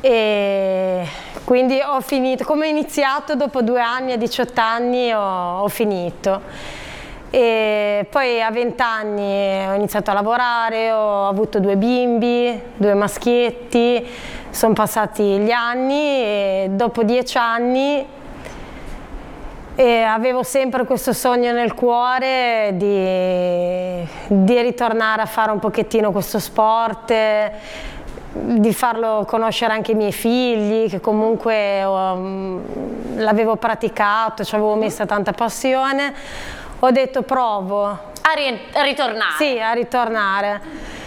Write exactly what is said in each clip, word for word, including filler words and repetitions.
e quindi ho finito, come ho iniziato dopo due anni, a diciotto anni ho, ho finito. E poi a venti anni ho iniziato a lavorare, ho avuto due bimbi, due maschietti, sono passati gli anni e dopo dieci anni e avevo sempre questo sogno nel cuore di, di ritornare a fare un pochettino questo sport, di farlo conoscere anche ai miei figli, che comunque um, l'avevo praticato, ci avevo messa tanta passione. Ho detto provo. A, ri a ritornare? Sì, a ritornare.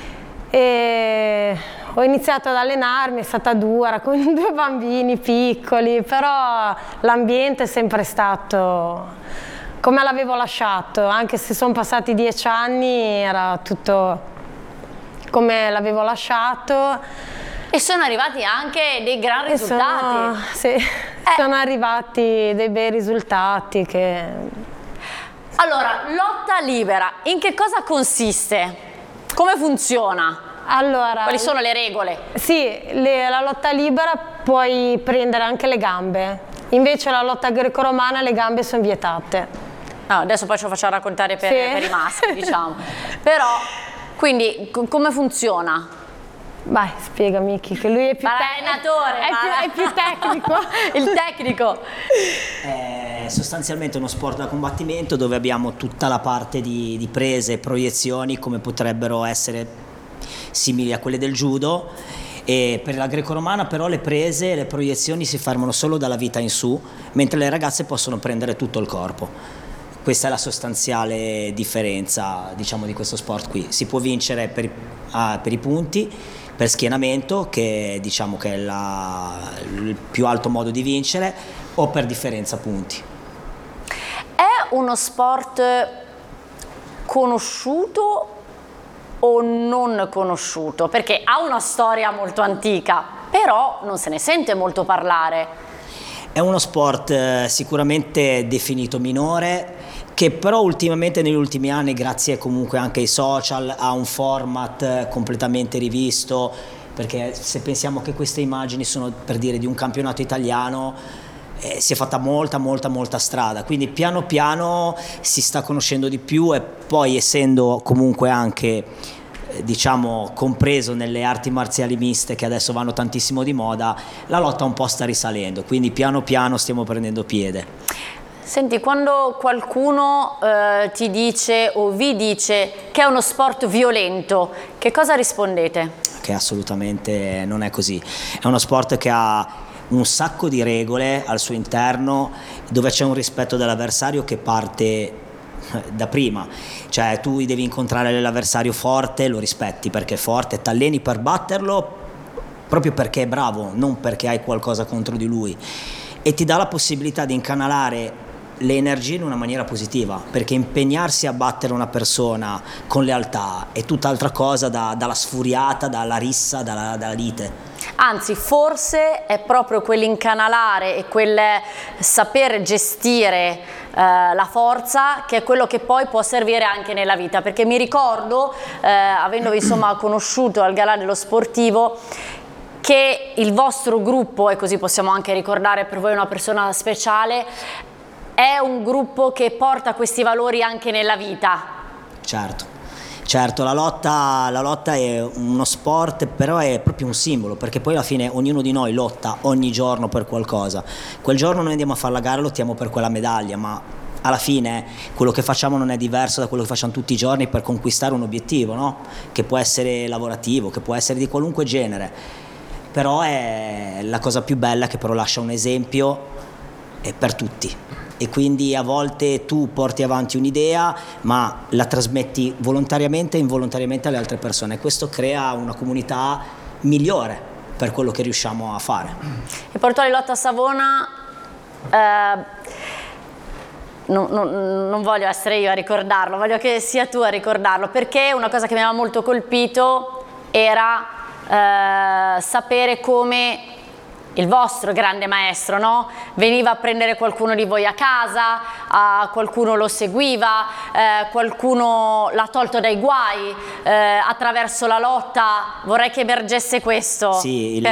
E ho iniziato ad allenarmi, è stata dura, con due bambini piccoli, però l'ambiente è sempre stato come l'avevo lasciato, anche se sono passati dieci anni, era tutto come l'avevo lasciato. E sono arrivati anche dei gran risultati. Sono, sì, eh. sono arrivati dei bei risultati che... Allora, lotta libera, in che cosa consiste? Come funziona? Allora, quali sono le regole? Sì, le, la lotta libera puoi prendere anche le gambe, invece la lotta greco-romana le gambe sono vietate. No, adesso poi ce lo facciamo raccontare per, sì. per i maschi, diciamo. Però, quindi, come funziona? Vai, spiega Miki, che lui è più, allenatore, è più, è più tecnico. Il tecnico. È sostanzialmente uno sport da combattimento dove abbiamo tutta la parte di, di prese e proiezioni, come potrebbero essere simili a quelle del judo, e per la greco-romana però le prese e le proiezioni si fermano solo dalla vita in su, mentre le ragazze possono prendere tutto il corpo. Questa è la sostanziale differenza, diciamo, di questo sport qui. Si può vincere per, ah, per i punti, per schienamento, che diciamo che è la, il più alto modo di vincere, o per differenza punti. È uno sport conosciuto o non conosciuto? Perché ha una storia molto antica, però non se ne sente molto parlare. È uno sport eh, sicuramente definito minore, che però ultimamente negli ultimi anni, grazie comunque anche ai social, ha un format eh, completamente rivisto, perché se pensiamo che queste immagini sono, per dire, di un campionato italiano, eh, si è fatta molta molta molta strada, quindi piano piano si sta conoscendo di più, e poi essendo comunque anche diciamo compreso nelle arti marziali miste che adesso vanno tantissimo di moda, la lotta un po' sta risalendo, quindi piano piano stiamo prendendo piede. Senti, quando qualcuno eh, ti dice o vi dice che è uno sport violento, che cosa rispondete? Che assolutamente non è così, è uno sport che ha un sacco di regole al suo interno, dove c'è un rispetto dell'avversario che parte da prima, cioè tu devi incontrare l'avversario forte, lo rispetti perché è forte, t'alleni per batterlo proprio perché è bravo, non perché hai qualcosa contro di lui, e ti dà la possibilità di incanalare le energie in una maniera positiva, perché impegnarsi a battere una persona con lealtà è tutt'altra cosa da, dalla sfuriata, dalla rissa, dalla, dalla lite. Anzi, forse è proprio quell'incanalare e quel saper gestire eh, la forza che è quello che poi può servire anche nella vita, perché mi ricordo, eh, avendovi insomma conosciuto al Galà dello Sportivo, che il vostro gruppo, e così possiamo anche ricordare per voi una persona speciale, è un gruppo che porta questi valori anche nella vita. Certo. Certo, la lotta, la lotta è uno sport, però è proprio un simbolo, perché poi alla fine ognuno di noi lotta ogni giorno per qualcosa. Quel giorno noi andiamo a fare la gara e lottiamo per quella medaglia, ma alla fine quello che facciamo non è diverso da quello che facciamo tutti i giorni per conquistare un obiettivo, no? Che può essere lavorativo, che può essere di qualunque genere, però è la cosa più bella, che però lascia un esempio per tutti. E quindi a volte tu porti avanti un'idea ma la trasmetti volontariamente e involontariamente alle altre persone, e questo crea una comunità migliore per quello che riusciamo a fare. Il Portuale Lotta Savona, eh, non, non, non voglio essere io a ricordarlo, voglio che sia tu a ricordarlo, perché una cosa che mi aveva molto colpito era eh, sapere come il vostro grande maestro, no? Veniva a prendere qualcuno di voi a casa, a qualcuno lo seguiva, eh, qualcuno l'ha tolto dai guai, eh, attraverso la lotta. Vorrei che emergesse questo. Sì, il,